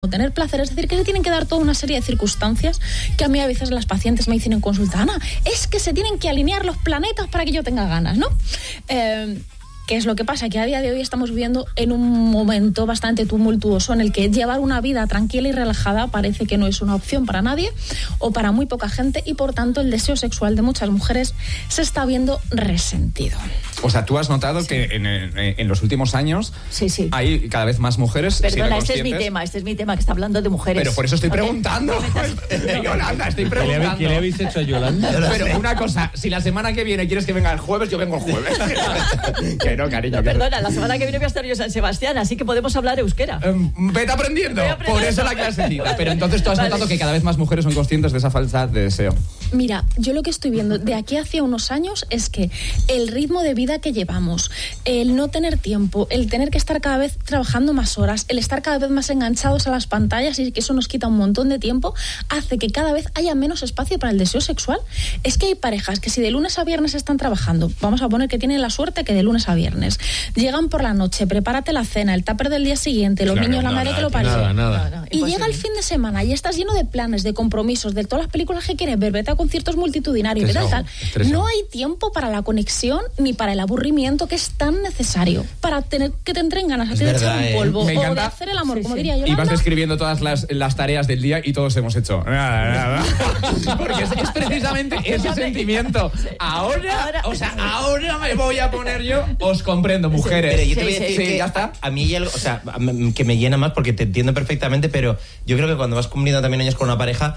tener placer, es decir, que se tienen que dar toda una serie de circunstancias que a mí a veces las pacientes me dicen en consulta, Ana, es que se tienen que alinear los planetas para que yo tenga ganas, ¿no? ¿Qué es lo que pasa? Que a día de hoy estamos viviendo en un momento bastante tumultuoso en el que llevar una vida tranquila y relajada parece que no es una opción para nadie o para muy poca gente, y por tanto el deseo sexual de muchas mujeres se está viendo resentido. O sea, tú has notado que en los últimos años hay cada vez más mujeres. Perdona, este es mi tema, que está hablando de mujeres. Pero por eso estoy preguntando. Yolanda, estoy preguntando. ¿Qué le habéis hecho a Yolanda? Pero una cosa, si la semana que viene quieres que venga el jueves, yo vengo el jueves. Que no, cariño. No, perdona, la semana que viene voy a estar yo en San Sebastián, así que podemos hablar euskera. Vete aprendiendo. Por eso la clasecita. Pero entonces tú has notado que cada vez más mujeres son conscientes de esa falta de deseo. Mira, yo lo que estoy viendo de aquí hacia unos años es que el ritmo de vida que llevamos, el no tener tiempo, el tener que estar cada vez trabajando más horas, el estar cada vez más enganchados a las pantallas, y que eso nos quita un montón de tiempo, hace que cada vez haya menos espacio para el deseo sexual. Es que hay parejas que si de lunes a viernes están trabajando, vamos a poner que tienen la suerte que de lunes a viernes, llegan por la noche, prepárate la cena, el tupper del día siguiente, los niños, la madre que lo parió. Nada. Y llega el fin de semana y estás lleno de planes, de compromisos, de todas las películas que quieres ver, vete a conciertos multitudinarios y tal. No hay tiempo para la conexión ni para el aburrimiento que es tan necesario para tener que te entren ganas de echar un polvo o de hacer el amor, como diría Yolanda. Y vas describiendo todas las tareas del día y todos hemos hecho nada. Porque es precisamente ese sentimiento. Ahora me voy a poner yo. Os comprendo, mujeres. Pero yo te voy a decir que ya está. A mí hay algo, o sea, que me llena más porque te entiendo perfectamente, pero yo creo que cuando vas cumpliendo también años con una pareja,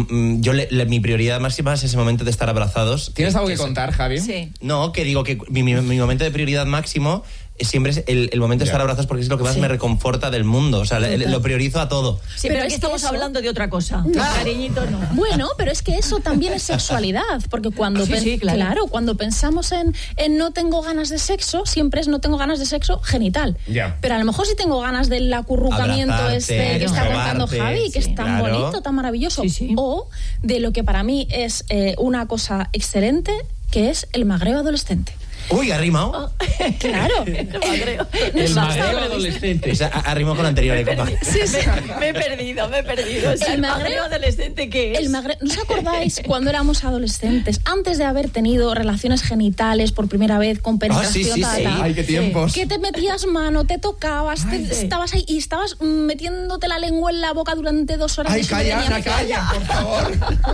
mi prioridad máxima es ese momento de estar abrazados. ¿Tienes algo que contar, Javi? Sí. No, que digo que mi momento de prioridad máximo siempre es el momento de estar abrazados, porque es lo que más me reconforta del mundo. O sea, lo priorizo a todo. Sí, pero aquí estamos hablando de otra cosa. Cariñito, no. Bueno, pero es que eso también es sexualidad, porque cuando cuando pensamos en no tengo ganas de sexo, siempre es no tengo ganas de sexo genital. Pero a lo mejor sí tengo ganas del acurrucamiento que está contando Javi, que es tan bonito, tan maravilloso. O de lo que para mí es una cosa excelente, que es el magreo adolescente. Uy, ¿ha rimado? Claro. El magreo adolescente. O sea, ha rimado con la anterior. Sí, me he perdido. ¿El magreo adolescente qué es? ¿No os acordáis cuando éramos adolescentes, antes de haber tenido relaciones genitales por primera vez con penetración? Ay, qué tiempos. Que te metías mano, te tocabas, estabas ahí y estabas metiéndote la lengua en la boca durante 2 horas. Ay, calla, por favor.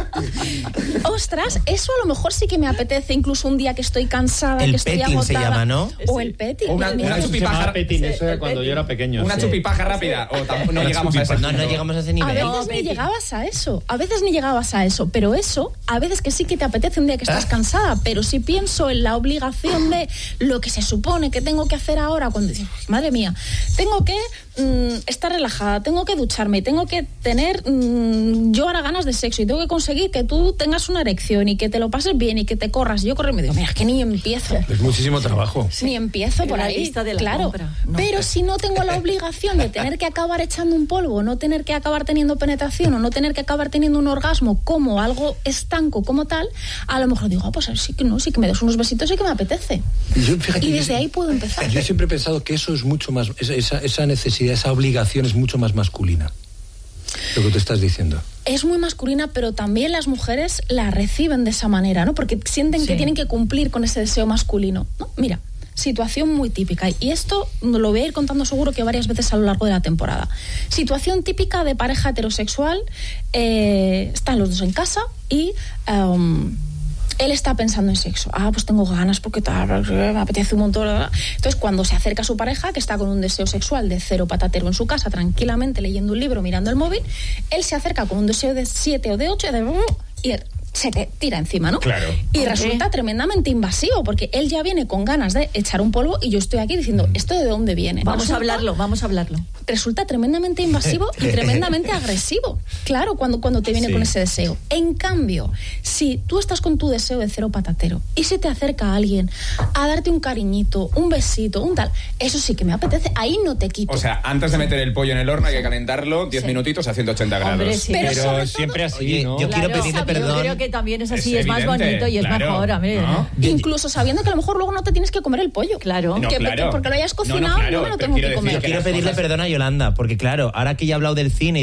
Ostras, eso a lo mejor sí que me apetece, incluso un día que estoy cansada, que estoy agotada. Se llama, ¿no? O el petting. Una chupipaja. Eso era cuando yo era pequeño. Una chupipaja rápida. O no llegamos a ese punto. No llegamos a ese nivel. A veces ni llegabas a eso. Pero eso, a veces que sí que te apetece un día que estás cansada. Pero si pienso en la obligación de lo que se supone que tengo que hacer ahora, cuando dices, madre mía, tengo que estar relajada, tengo que ducharme, tengo que tener yo ahora ganas de sexo y tengo que conseguir que tú tengas una erección y que te lo pases bien y que te corras. Y yo corro y me digo, mira, es que ni empiezo. Es muchísimo trabajo. Ni empiezo por ahí. Claro. Pero si no tengo la obligación de tener que acabar echando un polvo, no tener que acabar teniendo penetración o no tener que acabar teniendo un orgasmo como algo estanco como tal, a lo mejor digo, pues sí que me des unos besitos y que me apetece. Y desde ahí puedo empezar. Yo siempre he pensado que eso es mucho más, esa necesidad, esa obligación es mucho más masculina. Lo que tú estás diciendo. Es muy masculina, pero también las mujeres la reciben de esa manera, ¿no? Porque sienten que tienen que cumplir con ese deseo masculino, ¿no? Mira, situación muy típica, y esto lo voy a ir contando seguro que varias veces a lo largo de la temporada. Situación típica de pareja heterosexual, están los dos en casa y él está pensando en sexo. Pues tengo ganas porque me apetece un montón. Entonces, cuando se acerca a su pareja, que está con un deseo sexual de 0 patatero en su casa, tranquilamente leyendo un libro, mirando el móvil, él se acerca con un deseo de 7 o de 8 y se te tira encima, ¿no? Claro. Y resulta tremendamente invasivo, porque él ya viene con ganas de echar un polvo y yo estoy aquí diciendo, ¿esto de dónde viene? Vamos a hablarlo. Resulta tremendamente invasivo y tremendamente agresivo. Claro, cuando te viene con ese deseo. En cambio, si tú estás con tu deseo de 0 patatero y se te acerca alguien a darte un cariñito, un besito, un tal, eso sí que me apetece, ahí no te quito. O sea, antes de meter el pollo en el horno hay que calentarlo 10 minutitos a 180 grados. Hombre, sí. Pero siempre así, ¿no? Yo quiero pedirle perdón. que también es así, Es es más evidente, bonito y es claro, mejor. A mí, ¿no? Incluso sabiendo que a lo mejor luego no te tienes que comer el pollo. Claro. No, claro. Porque lo hayas cocinado, No, claro, no me lo pero tengo quiero que decir comer. Yo quiero las pedirle cosas- perdón a Yolanda, porque claro, ahora que ya he hablado del cine